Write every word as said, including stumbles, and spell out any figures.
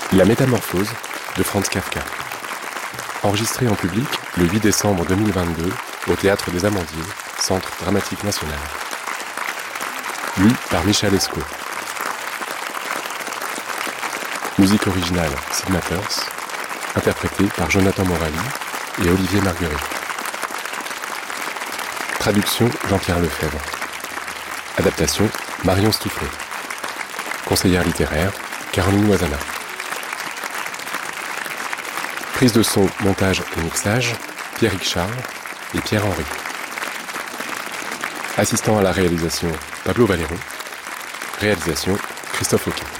La Métamorphose de Franz Kafka. Enregistré en public le huit décembre deux mille vingt-deux au Théâtre des Amandiers, Centre Dramatique National. Lu par Michel Escaut. Musique originale Sigma Pearce, interprétée par Jonathan Morali et Olivier Marguerite. Traduction Jean-Pierre Lefebvre. Adaptation Marion Stoufflet. Conseillère littéraire Caroline Loisana. Prise de son, montage et mixage Pierrick Charles et Pierre-Henri. Assistant à la réalisation Pablo Valéron. Réalisation Christophe Auquin.